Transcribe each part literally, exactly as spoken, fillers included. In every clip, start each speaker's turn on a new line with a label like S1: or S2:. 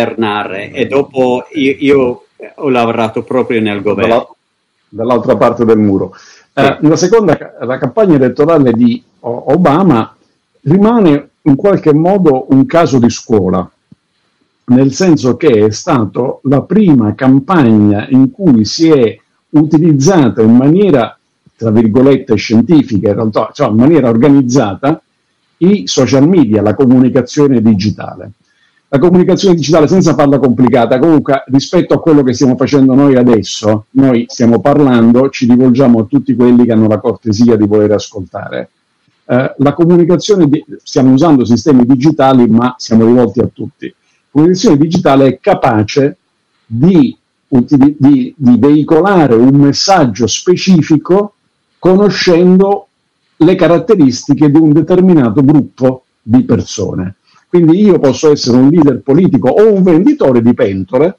S1: governare e dopo io, io ho lavorato proprio nel governo.
S2: Dall'altra parte del muro. Eh, la seconda, la campagna elettorale di Obama rimane in qualche modo un caso di scuola, nel senso che è stata la prima campagna in cui si è utilizzata in maniera, tra virgolette, scientifica, in realtà, cioè in maniera organizzata, i social media, la comunicazione digitale. La comunicazione digitale, senza farla complicata, comunque rispetto a quello che stiamo facendo noi adesso, noi stiamo parlando, ci rivolgiamo a tutti quelli che hanno la cortesia di voler ascoltare. Eh, la comunicazione, di, stiamo usando sistemi digitali, ma siamo rivolti a tutti. La comunicazione digitale è capace di, di, di, di veicolare un messaggio specifico conoscendo le caratteristiche di un determinato gruppo di persone. Quindi io posso essere un leader politico o un venditore di pentole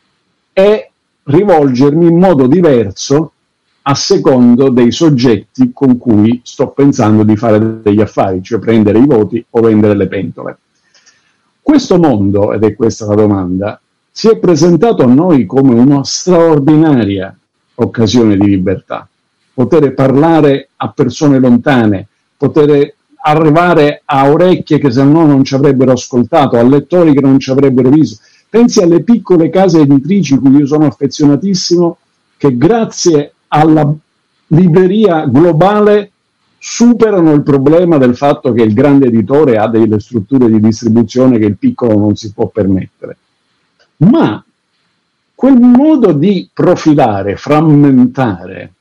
S2: e rivolgermi in modo diverso a secondo dei soggetti con cui sto pensando di fare degli affari, cioè prendere i voti o vendere le pentole. Questo mondo, ed è questa la domanda, si è presentato a noi come una straordinaria occasione di libertà. Poter parlare a persone lontane, poter arrivare a orecchie che se no non ci avrebbero ascoltato, a lettori che non ci avrebbero visto. Pensi alle piccole case editrici cui io sono affezionatissimo, che grazie alla libreria globale superano il problema del fatto che il grande editore ha delle strutture di distribuzione che il piccolo non si può permettere. Ma quel modo di profilare, frammentare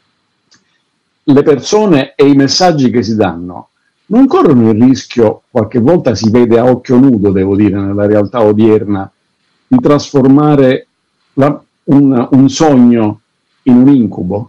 S2: le persone e i messaggi che si danno non corrono il rischio, qualche volta si vede a occhio nudo, devo dire, nella realtà odierna, di trasformare la, un, un sogno in un incubo?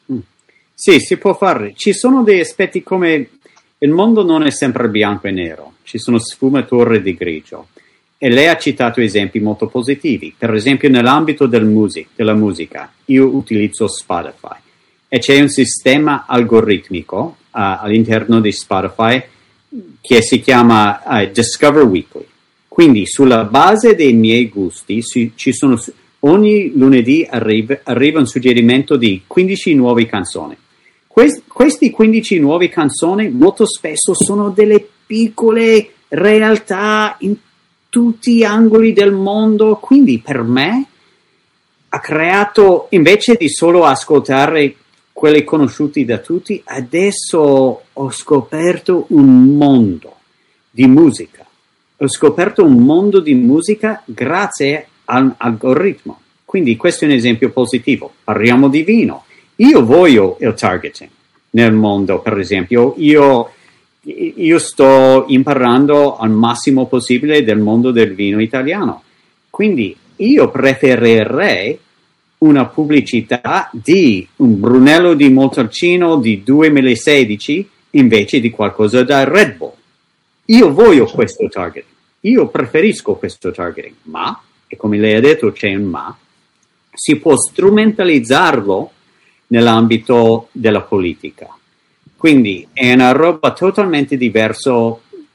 S1: Sì, si può fare. Ci sono degli aspetti come il mondo non è sempre bianco e nero, ci sono sfumature di grigio. E lei ha citato esempi molto positivi. Per esempio, nell'ambito del music, della musica, io utilizzo Spotify e c'è un sistema algoritmico Uh, all'interno di Spotify che si chiama uh, Discover Weekly. Quindi sulla base dei miei gusti si, ci sono, ogni lunedì arriva, arriva un suggerimento di quindici nuove canzoni. Quest, questi quindici nuove canzoni molto spesso sono delle piccole realtà in tutti gli angoli del mondo, quindi per me ha creato, invece di solo ascoltare quelli conosciuti da tutti, adesso ho scoperto un mondo di musica. Ho scoperto un mondo di musica grazie all'algoritmo. Quindi questo è un esempio positivo. Parliamo di vino. Io voglio il targeting nel mondo, per esempio. Io, io sto imparando al massimo possibile del mondo del vino italiano. Quindi io preferirei una pubblicità di un Brunello di Montalcino di duemilasedici invece di qualcosa da Red Bull. Io voglio questo targeting, io preferisco questo targeting, ma, e come lei ha detto c'è un ma, si può strumentalizzarlo nell'ambito della politica. Quindi è una roba totalmente diversa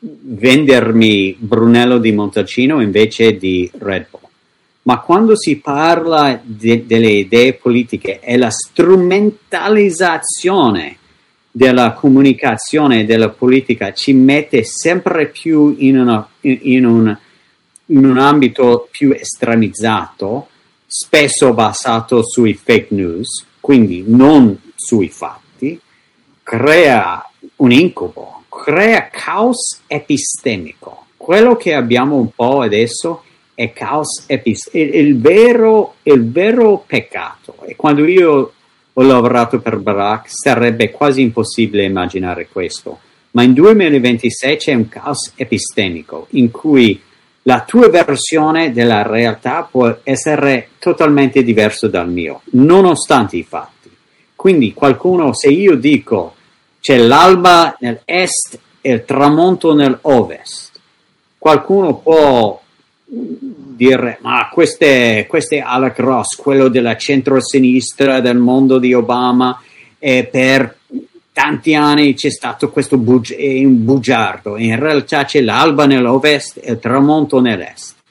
S1: vendermi Brunello di Montalcino invece di Red Bull. Ma quando si parla de, delle idee politiche e la strumentalizzazione della comunicazione e della politica ci mette sempre più in, una, in, in, un, in un ambito più estremizzato, spesso basato sui fake news, quindi non sui fatti, crea un incubo, crea caos epistemico. Quello che abbiamo un po' adesso è caos epistemico, il, il, vero, il vero peccato. E quando io ho lavorato per Barack sarebbe quasi impossibile immaginare questo, ma in duemilaventisei c'è un caos epistemico in cui la tua versione della realtà può essere totalmente diversa dal mio, nonostante i fatti. Quindi qualcuno, se io dico c'è l'alba nell'est e il tramonto nell'ovest, qualcuno può dire ma questo è, questo è Alec Ross, quello della centro-sinistra del mondo di Obama, e per tanti anni c'è stato questo bugi- un bugiardo, in realtà c'è l'alba nell'ovest e il tramonto nell'est.